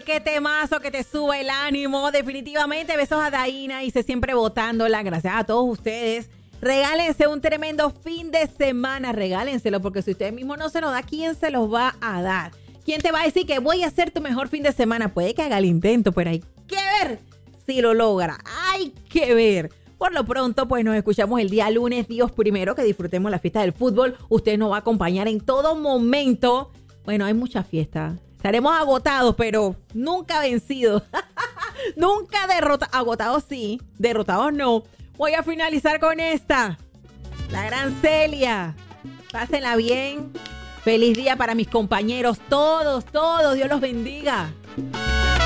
qué temazo que te sube el ánimo. Definitivamente, besos a Daina y se siempre votándola. Gracias a todos ustedes. Regálense un tremendo fin de semana. Regálenselo, porque si usted mismo no se lo da, ¿quién se los va a dar? ¿Quién te va a decir que voy a hacer tu mejor fin de semana? Puede que haga el intento, pero hay que ver si lo logra. Hay que ver. Por lo pronto, pues nos escuchamos el día lunes, Dios primero, que disfrutemos la fiesta del fútbol. Usted nos va a acompañar en todo momento. Bueno, hay mucha fiesta. Estaremos agotados, pero nunca vencidos. Nunca derrotados. Agotados sí, derrotados no. Voy a finalizar con esta. La gran Celia. Pásenla bien. Feliz día para mis compañeros. Todos. Dios los bendiga.